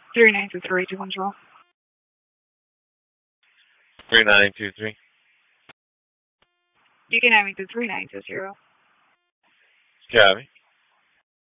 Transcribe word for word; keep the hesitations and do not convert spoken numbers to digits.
three nine two three to control. three nine two three. You can have me to three nine two zero. Copy.